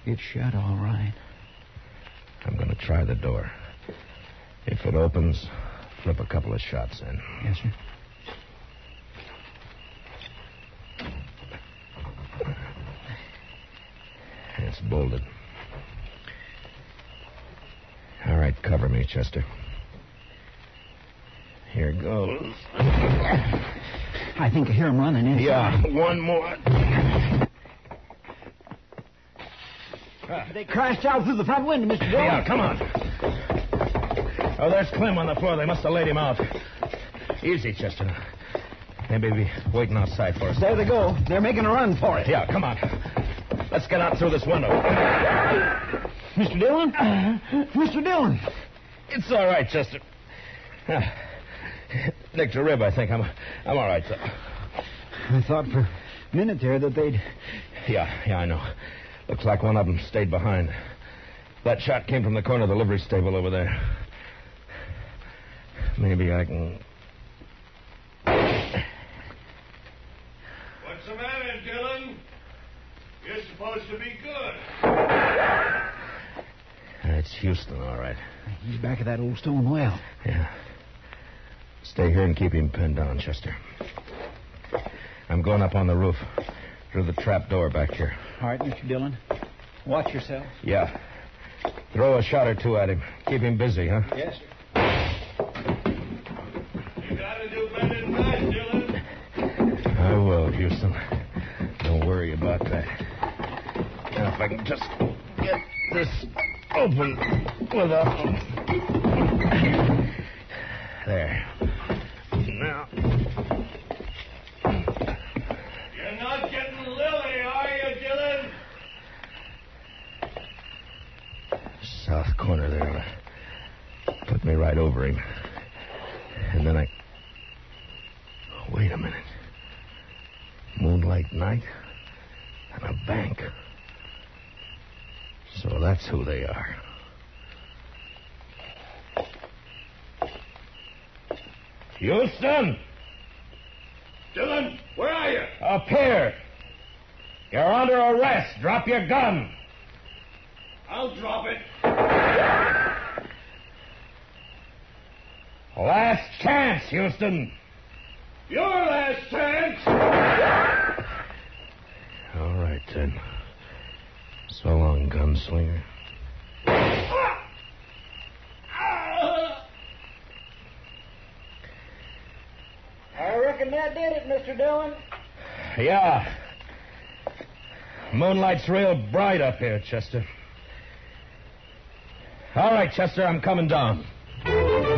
It's shut all right. I'm going to try the door. If it opens, flip a couple of shots in. Yes, sir. It's bolted. All right, cover me, Chester. Here goes. I think I hear him running inside. Yeah, one more. They crashed out through the front window, Mr. Dillon. Yeah, come on. Oh, there's Clem on the floor. They must have laid him out. Easy, Chester. Maybe be waiting outside for us. There they go. They're making a run for it. Yeah, come on. Let's get out through this window. Mr. Dillon? Mr. Dillon. It's all right, Chester. Nicked a rib, I think. I'm all right, though. I thought for a minute there that they'd... Yeah, I know. Looks like one of them stayed behind. That shot came from the corner of the livery stable over there. Maybe I can... What's the matter, Dillon? You're supposed to be good. It's Houston, all right. He's back at that old stone well. Yeah. Stay here and keep him pinned down, Chester. I'm going up on the roof through the trap door back here. All right, Mr. Dillon. Watch yourself. Yeah. Throw a shot or two at him. Keep him busy, huh? Yes, sir. You gotta do better than that, Dillon. I will, Houston. Don't worry about that. Now, if I can just get this open without... There. Now... You're not getting Lily, are you, Dillon? South corner there. Put me right over him. And then I... Wait a minute. Moonlight night and a bank. So that's who they are. Houston! Dillon, where are you? Up here. You're under arrest. Drop your gun. I'll drop it. Last chance, Houston. Your last chance. All right, then. So long, gunslinger. I reckon that did it, Mr. Dillon. Yeah. Moonlight's real bright up here, Chester. All right, Chester, I'm coming down.